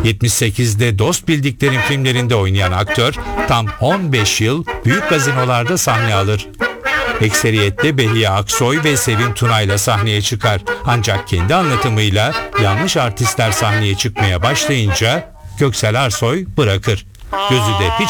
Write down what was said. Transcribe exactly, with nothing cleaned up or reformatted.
yetmiş sekizde dost bildiklerim filmlerinde oynayan aktör tam on beş yıl büyük gazinolarda sahne alır. Ekseriyetle Behiye Aksoy ve Sevim Tuna'yla sahneye çıkar. Ancak kendi anlatımıyla yanlış artistler sahneye çıkmaya başlayınca Göksel Arsoy bırakır. Gözü de hiç